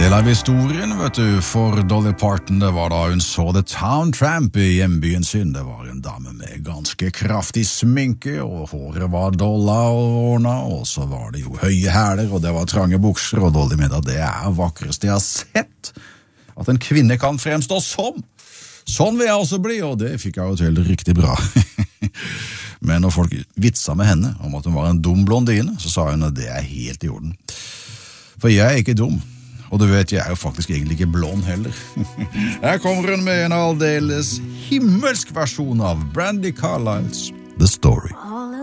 del av historien, vet du, for Dolly Parton, det var da hun så The Town Tramp i hjembyen sin. Det var en dame med ganske kraftig sminke, og håret var dolla og ordna, og så var det jo høye hæler, og det var trange bukser, og Dolly mente at det er vakreste jeg har sett, at en kvinne kan fremstå som. Sånn vil jeg også bli, og det fikk jeg jo til riktig bra. Men når folk vitsa med henne om at hun var en dum blondine, så sa hun at det er helt i orden. For jeg er ikke dum. Og du vet, jeg er jo faktisk egentlig ikke blond heller. Her kommer hun med en aldeles himmelsk versjon av Brandi Carliles The Story.